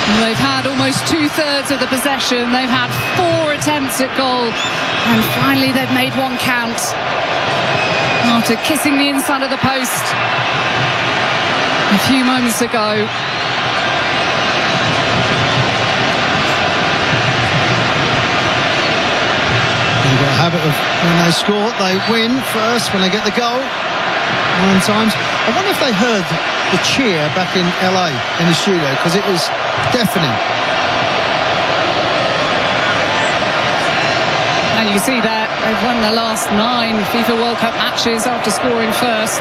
They've had almost 2/3 of the possession. They've had 4 attempts at goal. And finally they've made one count. After kissing the inside of the post a few moments ago. They've got a habit of when they score, they win first when they get the goal. 9 times. I wonder if they heard the cheer back in LA in the studio, because it was deafening. And you see that they've won the last 9 FIFA World Cup matches after scoring first.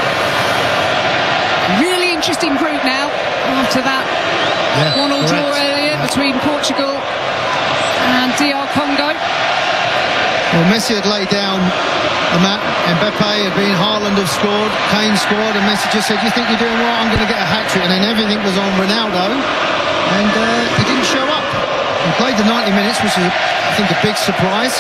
Really interesting group now after that 1-1 draw earlier between Portugal and DR Congo. Well, Messi had laid down the map. Mbappe had been, Haaland had scored, Kane scored, and Messi just said, "You think you're doing well? I'm going to get a hat-trick." And then everything was on Ronaldo, and he didn't show up. He played the 90 minutes, which is, I think, a big surprise.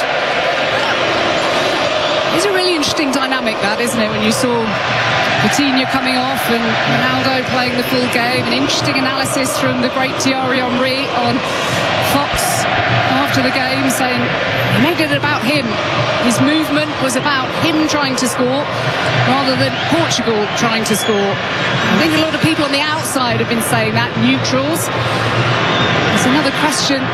It's a really interesting dynamic, that, isn't it, when you saw Coutinho coming off and Ronaldo playing the full game. An interesting analysis from the great Thierry Henry on Fox after the game, saying he made it about him. His movement was about him trying to score rather than Portugal trying to score. I think a lot of people on the outside have been saying that, neutrals. There's another question.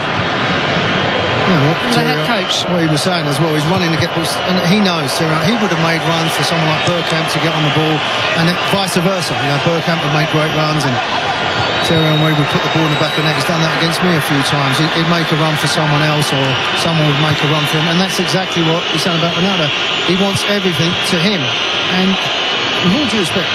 The head coach. What he was saying as well, he's running to get balls, and he knows he would have made runs for someone like Bergkamp to get on the ball, and vice versa. You know, Bergkamp would make great runs, and Thierry Henry would put the ball in the back of the net. He's done that against me a few times. He'd make a run for someone else, or someone would make a run for him, and that's exactly what he's saying about Ronaldo. He wants everything to him, and with all due respect,